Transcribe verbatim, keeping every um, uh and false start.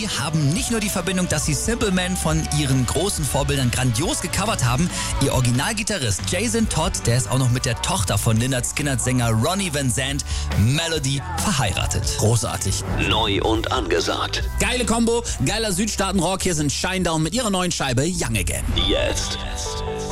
haben nicht nur die Verbindung, dass sie Simple Man von ihren großen Vorbildern grandios gecovert haben. Ihr Originalgitarrist Jason Todd, der ist auch noch mit der Tochter von Lynyrd Skynyrd's Sänger Ronnie Van Zant, Melody, verheiratet. Großartig. Neu und angesagt. Geile Kombo, geiler Südstaaten-Rock. Hier sind Shinedown mit ihrer neuen Scheibe Young Again. Jetzt.